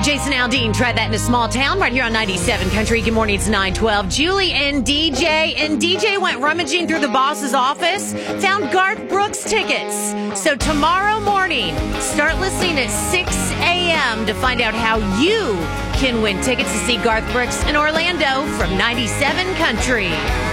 Jason Aldean tried that in a small town right here on 97 Country. Good morning, it's 9:12. Julie and DJ. And DJ went rummaging through the boss's office, found Garth Brooks tickets. So tomorrow morning, start listening at 6 a.m. to find out how you can win tickets to see Garth Brooks in Orlando from 97 Country.